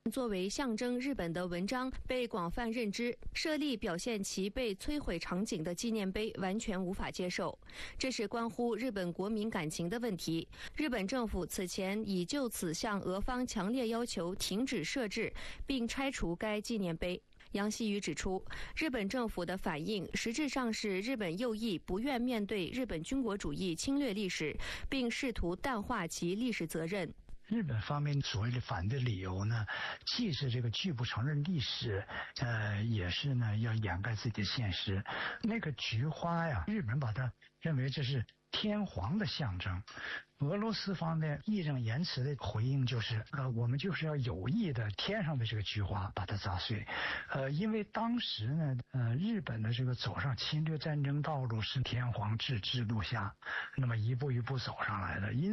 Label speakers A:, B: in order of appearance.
A: 作为象征日本的文章被广泛认知，设立表现其被摧毁场景的纪念碑完全无法接受。这是关乎日本国民感情的问题。日本政府此前已就此向俄方强烈要求停止设置并拆除该纪念碑。杨希宇指出，日本政府的反应实质上是日本右翼不愿面对日本军国主义侵略历史，并试图淡化其历史责任。
B: 日本方面所谓的反对理由呢，既是这个拒不承认历史，也是呢要掩盖自己的现实。那个菊花呀，日本把它认为这是天皇的象征。俄罗斯方面义正言辞的回应就是，我们就是要有意的天上的这个菊花把它砸碎。因为当时呢，日本的这个走上侵略战争道路是天皇制度下，那么一步一步走上来的。